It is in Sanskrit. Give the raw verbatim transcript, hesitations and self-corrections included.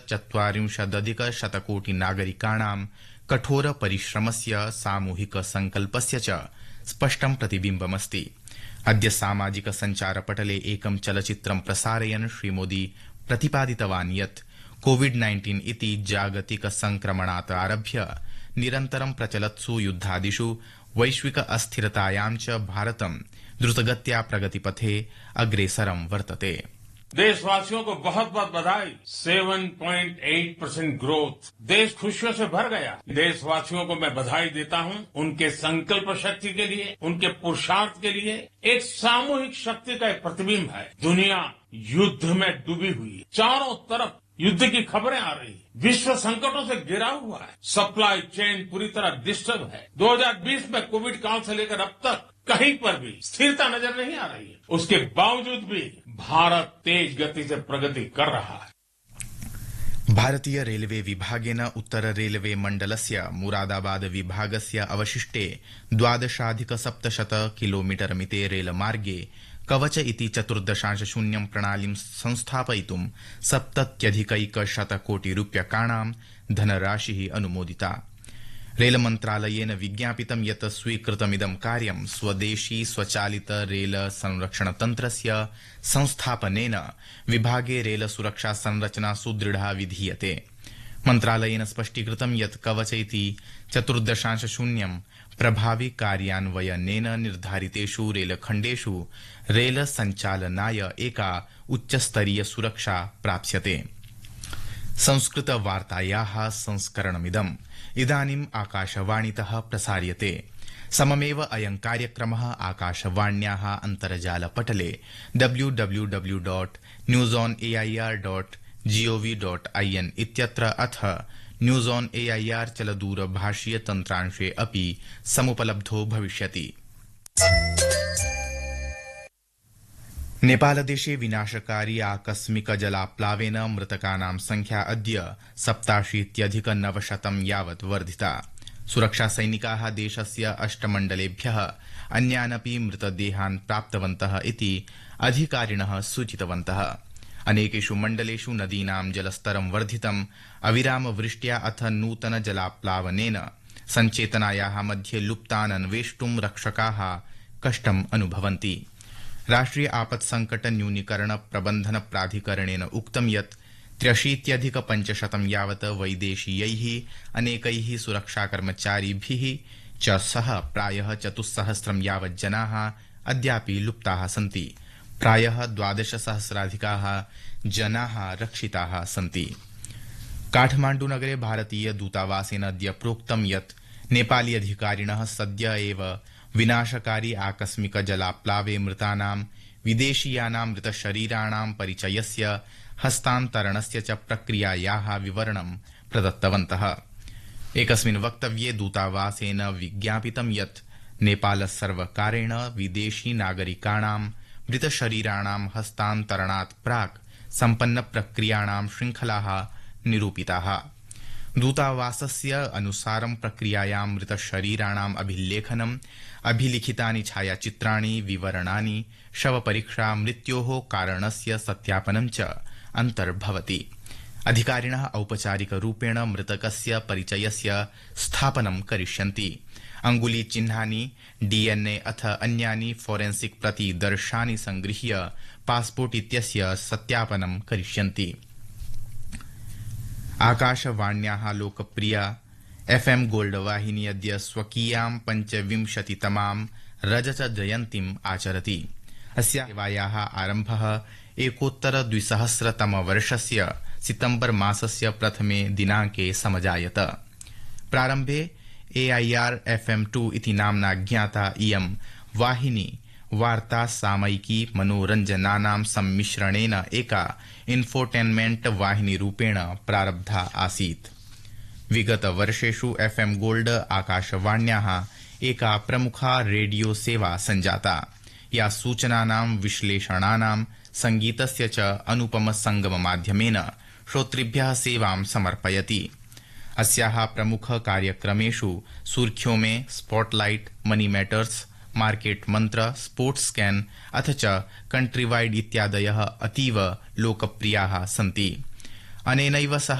चत्वारिंशदधिकशतकोटिनागरिकाणां कठोर परिश्रमस्य सामूहिक संकल्पस्य च स्पष्टं प्रतिबिम्बमस्ति। अद्य सामाजिक सञ्चारपटले एकं चलचित्रं प्रसारयन् श्रीमोदी प्रतिपादितवान् यत् कोविड नाइन्टीन इति जागतिक संक्रमणात् आरभ्य निरन्तरं प्रचलत्सु युद्धादिषु वैश्विक अस्थिरतायां च भारतं द्रुतगत्या प्रगतिपथे अग्रेसरं वर्तते। देशवासियों को बहुत बहुत बधाई। सात पॉइंट आठ परसेंट ग्रोथ, देश खुशियों से भर गया। देशवासियों को मैं बधाई देता हूं उनके संकल्प शक्ति के लिए, उनके पुरुषार्थ के लिए। एक सामूहिक शक्ति का एक प्रतिबिंब है। दुनिया युद्ध में डूबी हुई है, चारों तरफ युद्ध की खबरें आ रही है, विश्व संकटों से घिरा हुआ है, सप्लाई चेन पूरी तरह डिस्टर्ब है। दो हज़ार बीस में कोविड काल से लेकर अब तक कहीं पर भी स्थिरता नजर नहीं आ रही है। उसके बावजूद भी भारत तेज गति से प्रगति कर रहा है। भारतीय रेलवे विभागेन उत्तर रेलवे मण्डलस्य मुरादाबाद विभागस्य अवशिष्टे द्वादशाधिक सप्तशत किलोमीटर मिते रेलमार्गे कवच इति चतुर्दशांश शून्यं प्रणालीं संस्थापयितुं सप्तत्यधिकैकशतकोटिरूप्यकाणां धनराशिः अनुमोदिता। रेलमन्त्रालयेन विज्ञापितं यत् स्वीकृतमिदं कार्यं स्वदेशी स्वचालित रेल संरक्षणतन्त्रस्य संस्थापनेन विभागे रेल सुरक्षा संरचना सुदृढा विधीयते। मन्त्रालयेन स्पष्टीकृतं यत् कवच इति चतुर्दशांश शून्यं प्रभावी कार्यान्वयनेन निर्धारितेषु रेलखण्डेषु रेल सञ्चालनाय एका उच्चस्तरीय सुरक्षा प्राप्स्यते। संस्कृत वार्तायाः संस्करणमिदम् इदानीम् आकाशवाणीतः प्रसार्यते। सममेव अयं कार्यक्रमः आकाशवाण्याः अन्तर्जालपटले W W W dot news on AIR dot gov dot IN इत्यत्र अथ न्यूज ऑन एआईआर चलदूरभाषीय तन्त्रांशे अपि समुपलब्धो भविष्यति। नेपालदेशे विनाशकारी आकस्मिक जलाप्लावेन मृतकानां संख्या अद्य सप्ताशीत्यधिक नवशतं यावत् वर्धिता। सुरक्षासैनिकाः देशस्य अष्टमण्डलेभ्यः अन्यानपि मृतदेहान् प्राप्तवन्तः इति अधिकारिणः सूचितवन्तः। अनेकेषु मण्डलेषु नदीनां जलस्तरं वर्धितम्। अविरामवृष्ट्या अथ नूतन जलाप्लावनेन सञ्चेतनायाः मध्ये लुप्तान् अन्वेष्टुं रक्षकाः कष्टम् अनुभवन्ति। राष्ट्रिय आपत्संकट न्यूनीकरण प्रबंधन प्राधिकरणेन उक्तं यत् त्र्यशीत्यधिक पञ्चशतं यावत् वैदेशीयैः अनेकैः सुरक्षाकर्मचारिभिः च सह प्रायः चतुस्सहस्रं यावत् जनाः अद्यापि लुप्ताः सन्ति। प्रायः द्वादशसहस्राधिकाः जनाः रक्षिताः सन्ति। काठमाण्डुनगरे भारतीय दूतावासेन अद्य प्रोक्तं यत् नेपाली अधिकारिणः सद्य एव विनाशकारी आकस्मिक जलाप्लावे मृतानां विदेशीयानां मृतशरीराणां परिचयस्य हस्तान्तरणस्य च प्रक्रियायाः विवरणं प्रदत्तवन्तः। एकस्मिन् वक्तव्ये दूतावासेन विज्ञापितं यत् नेपालसर्वकारेण विदेशी नागरिकाणां मृतशरीराणां हस्तान्तरणात् प्राक् सम्पन्न प्रक्रियाणां शृङ्खलाः निरूपिताः। दूतावासस्य अनुसारं प्रक्रियायां मृतशरीराणाम् अभिलेखनम्, अभिलिखितानि छायाचित्राणि, विवरणानि, शवपरीक्षा, मृत्योः कारणस्य सत्यापनं च अन्तर्भवति। अधिकारिणः औपचारिकरूपेण मृतकस्य परिचयस्य स्थापनं करिष्यन्ति। अङ्गुलीचिह्नानि, डीएनए अथ अन्यानि फोरेंसिक प्रतिदर्शानि संगृह्य पासपोर्ट इत्यस्य सत्यापनं करिष्यन्ति। आकाशवाण्याः लोकप्रिया एफएम गोल्ड वाहिनी अद्य स्वकीयां पञ्चविंशतितमां रजत जयन्तीम् आचरति। अस्याः सेवायाः आरम्भः एकोत्तर द्विसहस्रतमवर्षस्य सितम्बर मासस्य प्रथमे दिनाङ्के समजायत। प्रारम्भे एआईआर एफएम टू इति नाम्ना ज्ञाता इयं वाहिनी वार्ता सामयिकी मनोरञ्जनानां सम्मिश्रणेन एका इन्फोटेनमेंट वाहिनीरूपेण प्रारब्धा आसीत्। विगत वर्षेषु एफएम गोल्ड आकाशवाण्याः एका प्रमुखा रेडियो सेवा सञ्जाता, या सूचनानां, विश्लेषणानां, संगीतस्य च अनुपम संगम माध्यमेन श्रोतृभ्यः सेवां समर्पयति। अस्याः प्रमुख कार्यक्रमेषु सुर्ख्यों में, स्पॉटलाइट, मनी मैटर्स, मार्केट मंत्र, स्पोर्ट्स स्कैन अथ च कंट्रीवाइड इत्यादयः अतीव लोकप्रियाः सन्ति। अनेनैव सह